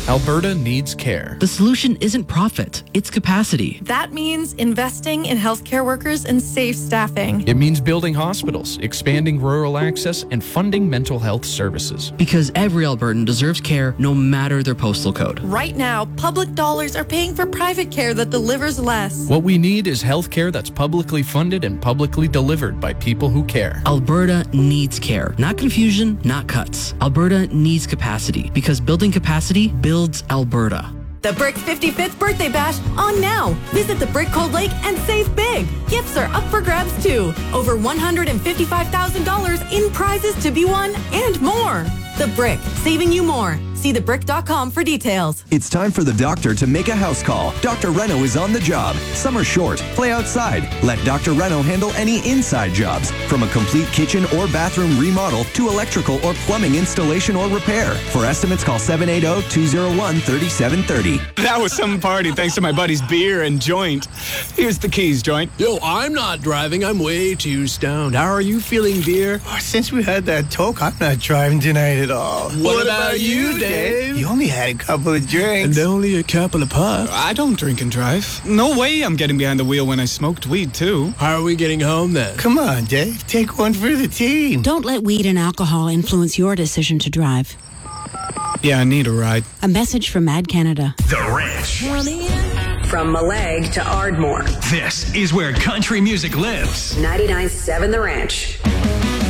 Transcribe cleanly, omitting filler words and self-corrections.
Alberta needs care. The solution isn't profit, it's capacity. That means investing in healthcare workers and safe staffing. It means building hospitals, expanding rural access, and funding mental health services. Because every Albertan deserves care no matter their postal code. Right now, public dollars are paying for private care that delivers less. What we need is healthcare that's publicly funded and publicly delivered by people who care. Alberta needs care. Not confusion, not cuts. Alberta needs capacity because building capacity builds Alberta. The Brick 55th Birthday Bash on now. Visit the Brick Cold Lake and save big. Gifts are up for grabs too. Over $155,000 in prizes to be won and more. The Brick, saving you more. See thebrick.com for details. It's time for the doctor to make a house call. Dr. Reno is on the job. Summer's short. Play outside. Let Dr. Reno handle any inside jobs, from a complete kitchen or bathroom remodel to electrical or plumbing installation or repair. For estimates, call 780-201-3730. That was some party thanks to my buddy's beer and joint. Here's the keys, joint. Yo, I'm not driving. I'm way too stoned. How are you feeling, beer? Oh, since we had that talk, I'm not driving tonight at all. What about you, Dave? You only had a couple of drinks. And only a couple of puffs. I don't drink and drive. No way I'm getting behind the wheel when I smoked weed, too. How are we getting home, then? Come on, Dave. Take one for the team. Don't let weed and alcohol influence your decision to drive. Yeah, I need a ride. A message from Mad Canada. The Ranch. From Malag to Ardmore. This is where country music lives. 99.7 The Ranch.